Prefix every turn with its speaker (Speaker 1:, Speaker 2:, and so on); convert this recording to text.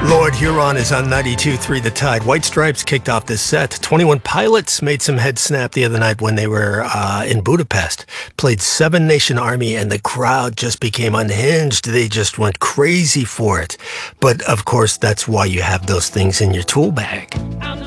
Speaker 1: Lord Huron is on 92.3 The Tide. White Stripes kicked off this set. 21 Pilots made some head snap the other night when they were in Budapest. Played Seven Nation Army, and the crowd just became unhinged. They just went crazy for it. But, of course, that's why you have those things in your tool bag.